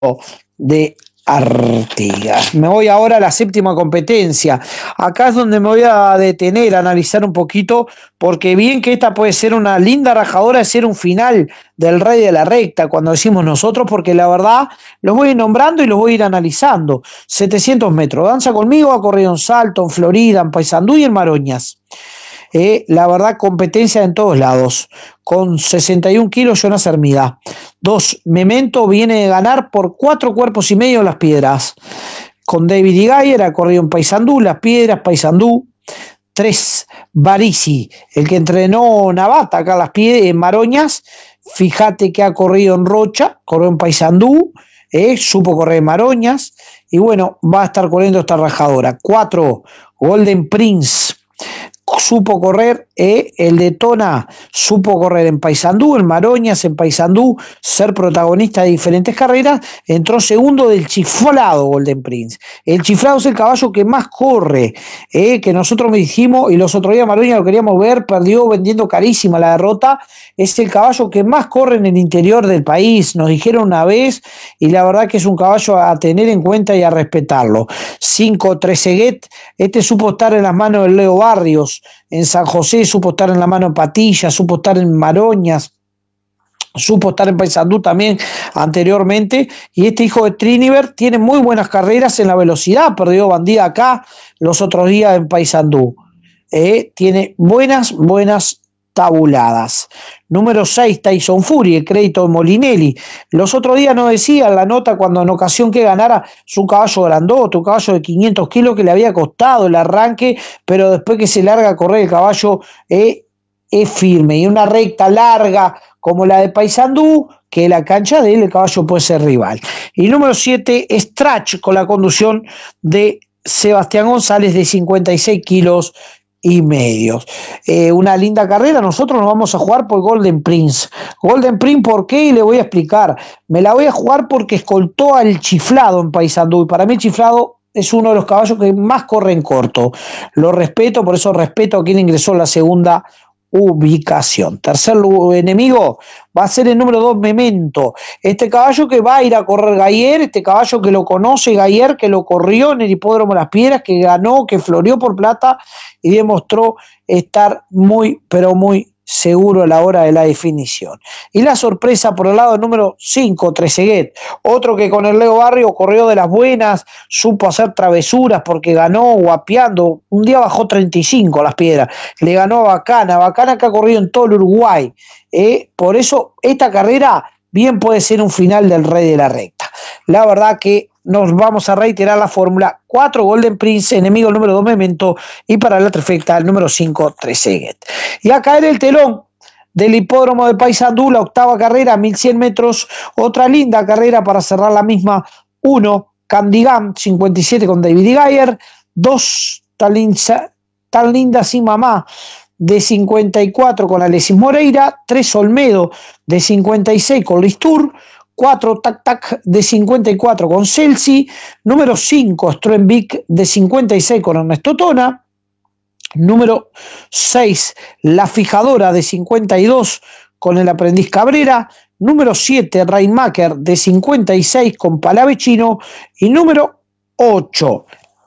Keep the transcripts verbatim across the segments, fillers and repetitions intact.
de Artigas. Me voy ahora a la séptima competencia. Acá es donde me voy a detener, a analizar un poquito, porque bien que esta puede ser una linda rajadora de ser un final del Rey de la Recta, cuando decimos nosotros, porque la verdad los voy a ir nombrando y los voy a ir analizando. setecientos metros. Danza conmigo, ha corrido en Salto, en Florida, en Paysandú y en Maroñas. Eh, la verdad, competencia en todos lados. Con sesenta y un kilos, Jonas Hermida. Dos, Memento viene de ganar por cuatro cuerpos y medio Las Piedras. Con David y Gayer ha corrido en Paysandú, Las Piedras, Paysandú. Tres, Barisi, el que entrenó Navata acá Las Piedras, en Maroñas. Fíjate que ha corrido en Rocha, corrió en Paysandú, eh, supo correr en Maroñas. Y bueno, va a estar corriendo esta rajadora. Cuatro, Golden Prince. Supo correr, eh, el de Tona supo correr en Paysandú, en Maroñas, en Paysandú, ser protagonista de diferentes carreras. Entró segundo del chiflado Golden Prince. El chiflado es el caballo que más corre, eh, que nosotros me dijimos, y los otros días Maroñas lo queríamos ver, perdió vendiendo carísima la derrota. Es el caballo que más corre en el interior del país, nos dijeron una vez, y la verdad que es un caballo a tener en cuenta y a respetarlo. Cinco, Trezeguet, este supo estar en las manos del Leo Barrios. En San José supo estar en la mano de Patilla, supo estar en Maroñas, supo estar en Paysandú también anteriormente, y este hijo de Triniver tiene muy buenas carreras en la velocidad, perdió bandida acá los otros días en Paysandú, eh, tiene buenas, buenas tabuladas. Número seis, Tyson Fury, el crédito de Molinelli. Los otros días nos decía en la nota, cuando en ocasión que ganara, es un caballo grandote, un caballo de quinientos kilos que le había costado el arranque, pero después que se larga a correr el caballo eh, es firme, y una recta larga como la de Paysandú, que la cancha de él, el caballo puede ser rival. Y número siete, Strach, con la conducción de Sebastián González, de cincuenta y seis kilos y medios. Eh, una linda carrera. Nosotros nos vamos a jugar por Golden Prince. Golden Prince, ¿por qué? Y le voy a explicar. Me la voy a jugar porque escoltó al chiflado en Paysandú, y para mí el chiflado es uno de los caballos que más corre en corto. Lo respeto, por eso respeto a quien ingresó en la segunda ubicación. Tercer enemigo va a ser el número dos, Memento. Este caballo que va a ir a correr Gayer, este caballo que lo conoce Gayer, que lo corrió en el hipódromo Las Piedras, que ganó, que floreó por plata y demostró estar muy, pero muy seguro a la hora de la definición. Y la sorpresa por el lado número cinco, Trezeguet, otro que con el Leo Barrio corrió de las buenas, supo hacer travesuras porque ganó guapeando, un día bajó treinta y cinco Las Piedras, le ganó a Bacana, Bacana que ha corrido en todo el Uruguay, eh, por eso esta carrera bien puede ser un final del Rey de la Recta. La verdad que nos vamos a reiterar la fórmula: cuatro, Golden Prince, enemigo número dos, Memento, y para la trifecta el número cinco, Trezeguet. Y a caer el telón del hipódromo de Paysandú, la octava carrera, mil cien metros, otra linda carrera para cerrar la misma. Uno, Candigán, cincuenta y siete con David y Gayer. Dos, tan, linda, tan linda sin mamá, de cincuenta y cuatro con Alexis Moreira. Tres, Olmedo, de cincuenta y seis con Listur. Cuatro, Tac Tac, de cincuenta y cuatro con Celsi. Número cinco, Stroenvik, de cincuenta y seis con Ernesto Tona. Número seis, La Fijadora, de cincuenta y dos con el Aprendiz Cabrera. Número siete, Rainmaker, de cincuenta y seis con Palavecino. Y número ocho,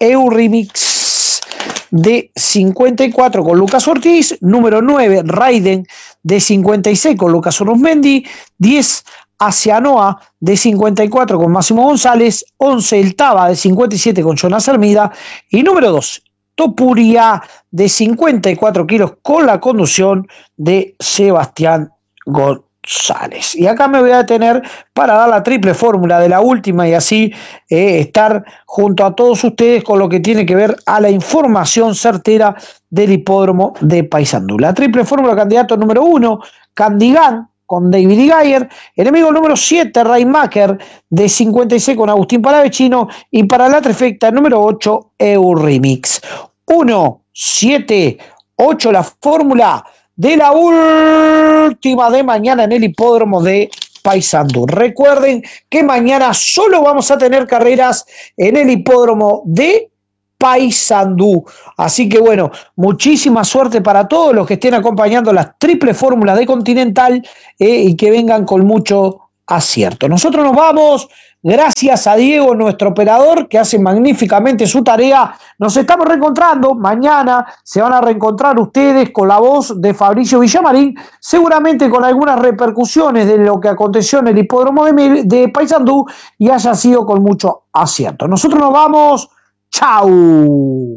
Euremix, de cincuenta y cuatro con Lucas Ortiz. Número nueve, Raiden, de cincuenta y seis con Lucas Uruzmendi. diez, Hacia Noa, de cincuenta y cuatro con Máximo González. once, El Taba, de cincuenta y siete con Jonas Hermida. Y número dos, Topuria, de cincuenta y cuatro kilos con la conducción de Sebastián González. Y acá me voy a detener para dar la triple fórmula de la última y así eh, estar junto a todos ustedes con lo que tiene que ver a la información certera del hipódromo de Paysandú. La triple fórmula, candidato número uno, Candigán, con David y Gayer. Enemigo número siete, Rainmaker, de cincuenta y seis con Agustín Palavecino. Y para la trifecta número ocho, Euremix. uno, siete, ocho, la fórmula de la última de mañana en el hipódromo de Paysandú. Recuerden que mañana solo vamos a tener carreras en el hipódromo de Paysandú. Así que bueno, muchísima suerte para todos los que estén acompañando las triples fórmulas de Continental eh, y que vengan con mucho acierto. Nosotros nos vamos, Gracias a Diego, nuestro operador, que hace magníficamente su tarea. Nos estamos reencontrando. Mañana se van a reencontrar ustedes con la voz de Fabricio Villamarín, seguramente con algunas repercusiones de lo que aconteció en el hipódromo de, de Paysandú y haya sido con mucho acierto. Nosotros nos vamos. ¡Chau!